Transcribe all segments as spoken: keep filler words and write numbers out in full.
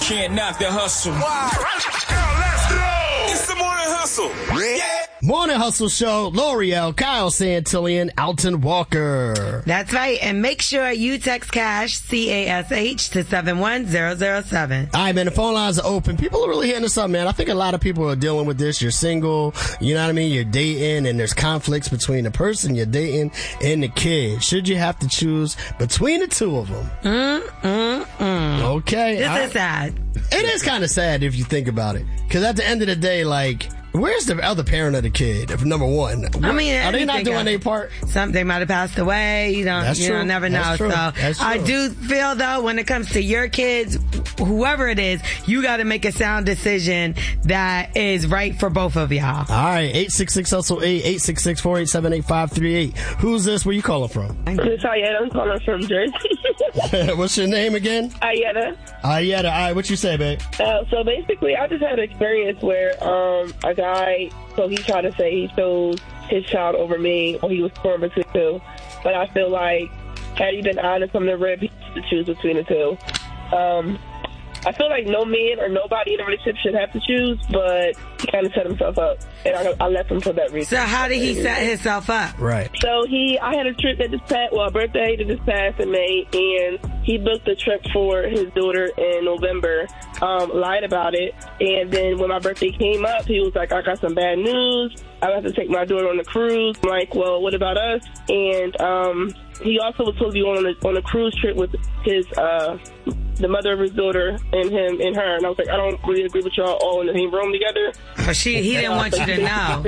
can't knock the hustle. Wow. Let's go. It's the Morning Hustle. Yeah. Morning Hustle Show, L'Oreal, Kyle Santillan, Alton Walker. That's right. And make sure you text CASH, C A S H, to seven one zero zero seven. All right, man, the phone lines are open. People are really hitting us up, man. I think a lot of people are dealing with this. You're single, you know what I mean? You're dating, and there's conflicts between the person you're dating and the kid. Should you have to choose between the two of them? Mm, mm, mm. Okay. This I, is sad. It is kind of sad if you think about it. Because at the end of the day, like, where's the other parent of the kid? If number one, I mean, are they not doing their part? Some they might have passed away. You don't, That's you true. don't never know. That's true. So That's true. I do feel though, when it comes to your kids, whoever it is, you got to make a sound decision that is right for both of y'all. All right, eight six six hustle eight eight six six four eight seven eight five three eight. Who's this? Where you calling from? It's Ayetta. I'm calling from Jersey. What's your name again? Ayetta. Ayetta. All right, what you say, babe? Uh, so basically, I just had an experience where um, a guy. So he tried to say he chose his child over me, or he was torn between the two. But I feel like, had he been honest from the rip, he had to choose between the two. Um, I feel like no man or nobody in a relationship should have to choose, but he kind of set himself up, and I, I left him for that reason. So how did he set himself up? Right. So he, I had a trip that just passed, well, a birthday that just passed in May, and he booked a trip for his daughter in November, um, lied about it, and then when my birthday came up, he was like, I got some bad news. I have to take my daughter on a cruise. I'm like, well, what about us? And um, he also was supposed to be on a, on a cruise trip with his, uh, the mother of his daughter and him and her. And I was like, I don't really agree with y'all all in the same room together. But she, he didn't want you to know.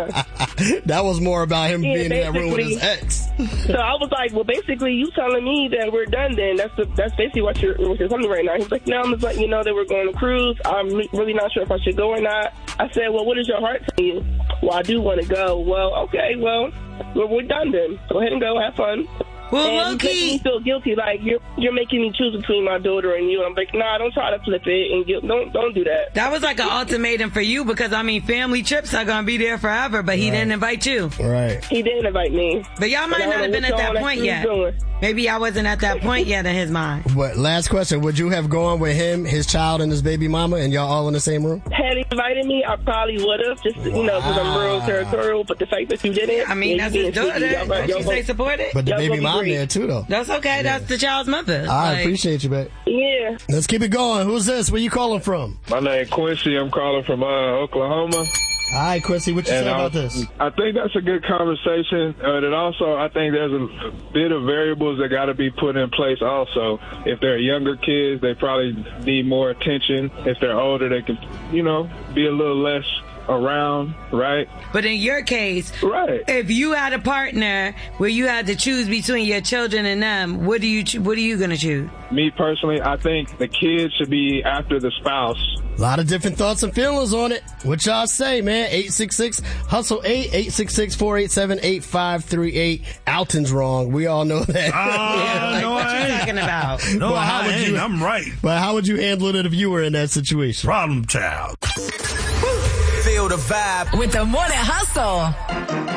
That was more about him Yeah, being in that room with his ex. So I was like, well, basically, you telling me that we're done then. That's the, that's basically what you're, what you're telling me right now. He's like, no, I'm just letting you know that we're going to cruise. I'm really not sure if I should go or not. I said, well, what does your heart tell you? Well, I do want to go. Well, okay, well, well, we're done then. Go ahead and go. Have fun. Well, and low-key, making me feel guilty, like you're you're making me choose between my daughter and you. I'm like, nah, don't try to flip it and guilt. Don't don't do that. That was like an ultimatum for you because I mean, family trips are gonna be there forever, but he Right. didn't invite you. Right. He didn't invite me. But y'all might And I not don't have know been at what that y'all point actually yet. doing. Maybe I wasn't at that point yet in his mind. But last question: would you have gone with him, his child, and his baby mama, and y'all all in the same room? Had he invited me, I probably would have, just you know, because I'm real territorial. But the fact that you didn't, I mean, yeah, that's you his being daughter. sneaky. Y'all got- Don't you y'all say got- support it? But the Y'all baby gonna be mom great. there too, though. That's okay. That's the child's mother. I Like, appreciate you, babe. Yeah. Let's keep it going. Who's this? Where you calling from? My name Quincy. I'm calling from uh, Oklahoma. All right, Quincy, what you And say I, about this? I think that's a good conversation. Uh, and also, I think there's a bit of variables that got to be put in place also. If they're younger kids, they probably need more attention. If they're older, they can, you know, be a little less around, right? But in your case, right. if you had a partner where you had to choose between your children and them, what do you cho- what are you gonna choose? Me personally, I think the kids should be after the spouse. A lot of different thoughts and feelings on it. What y'all say, man? eight six six hustle eight eight six six four eight seven eight five three eight. Alton's wrong. We all know that. Uh, Yeah, like, no, what I you ain't. talking about? No, Well, how I would ain't. you- I'm right. But how would you handle it if you were in that situation? Problem child. Feel the vibe. With the Morning Hustle.